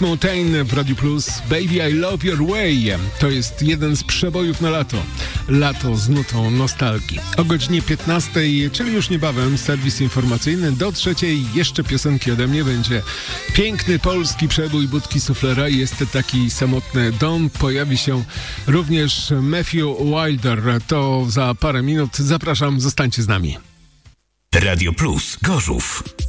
Mountain w Radio Plus. Baby, I Love Your Way. To jest jeden z przebojów na lato. Lato z nutą nostalgii. O godzinie 15, czyli już niebawem, serwis informacyjny. Do 3 jeszcze piosenki ode mnie. Będzie piękny polski przebój Budki Suflera. Jest taki samotny dom. Pojawi się również Matthew Wilder. To za parę minut. Zapraszam, zostańcie z nami. Radio Plus Gorzów.